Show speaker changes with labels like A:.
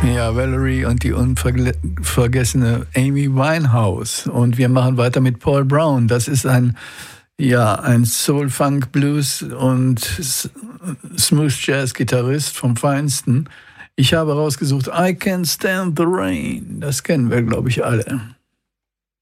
A: Ja, Valerie und die unvergessene Amy Winehouse. Und wir machen weiter mit Paul Brown. Das ist ein Soul, Funk, Blues und Smooth Jazz Gitarrist vom Feinsten. Ich habe rausgesucht I Can't Stand the Rain. Das kennen wir, glaube ich, alle.